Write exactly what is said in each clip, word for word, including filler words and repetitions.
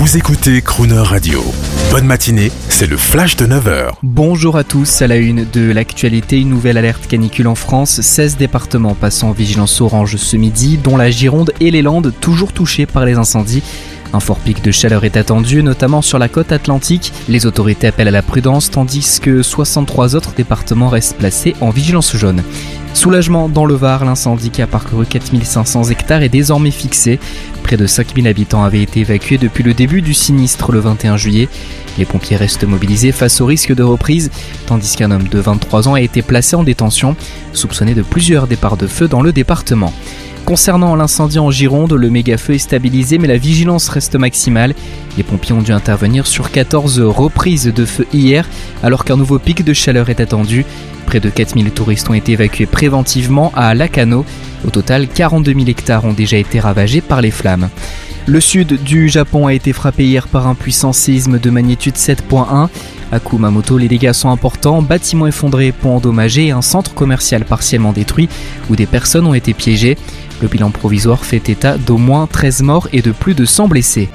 Vous écoutez Crooner Radio. Bonne matinée, c'est le flash de neuf heures. Bonjour à tous, à la une de l'actualité, une nouvelle alerte canicule en France. seize départements passant en vigilance orange ce midi, dont la Gironde et les Landes, toujours touchés par les incendies. Un fort pic de chaleur est attendu, notamment sur la côte atlantique. Les autorités appellent à la prudence, tandis que soixante-trois autres départements restent placés en vigilance jaune. Soulagement dans le Var, l'incendie qui a parcouru quatre mille cinq cents hectares est désormais fixé. Près de cinq mille habitants avaient été évacués depuis le début du sinistre le vingt et un juillet. Les pompiers restent mobilisés face au risque de reprise, tandis qu'un homme de vingt-trois ans a été placé en détention, soupçonné de plusieurs départs de feu dans le département. Concernant l'incendie en Gironde, le méga-feu est stabilisé mais la vigilance reste maximale. Les pompiers ont dû intervenir sur quatorze reprises de feu hier alors qu'un nouveau pic de chaleur est attendu. Près de quatre mille touristes ont été évacués préventivement à Nakano. Au total, quarante-deux mille hectares ont déjà été ravagés par les flammes. Le sud du Japon a été frappé hier par un puissant séisme de magnitude sept virgule un. À Kumamoto, les dégâts sont importants, bâtiments effondrés, ponts endommagés et un centre commercial partiellement détruit où des personnes ont été piégées. Le bilan provisoire fait état d'au moins treize morts et de plus de cent blessés.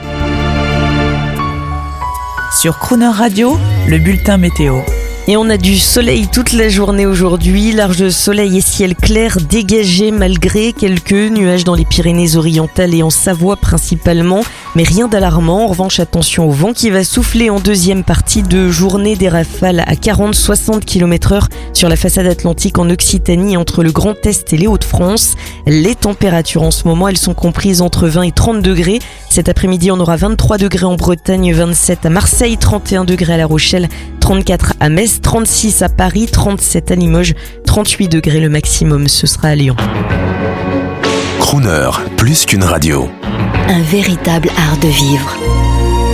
Sur Crooner Radio, le bulletin météo. Et on a du soleil toute la journée aujourd'hui, large soleil et ciel clair dégagé malgré quelques nuages dans les Pyrénées-Orientales et en Savoie principalement, mais rien d'alarmant. En revanche, attention au vent qui va souffler en deuxième partie de journée, des rafales à quarante à soixante kilomètres heure sur la façade atlantique en Occitanie entre le Grand Est et les Hauts-de-France. Les températures en ce moment, elles sont comprises entre vingt et trente degrés. Cet après-midi, on aura vingt-trois degrés en Bretagne, vingt-sept à Marseille, trente et un degrés à La Rochelle, trente-quatre à Metz, trente-six à Paris, trente-sept à Limoges, trente-huit degrés le maximum, ce sera à Lyon. Crooner, plus qu'une radio. Un véritable art de vivre.